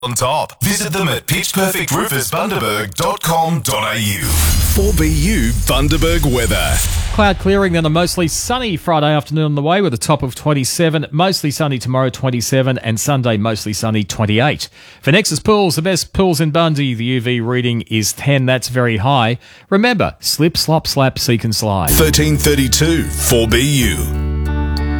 on top. Visit them at pitchperfectroofersbundaberg.com.au. 4BU Bundaberg weather. Cloud clearing, then a mostly sunny Friday afternoon on the way with a top of 27. Mostly sunny tomorrow, 27, and Sunday mostly sunny, 28. For Nexus Pools, the best pools in Bundy, the UV reading is 10. That's very high. Remember, slip, slop, slap, seek and slide. 1332 4BU.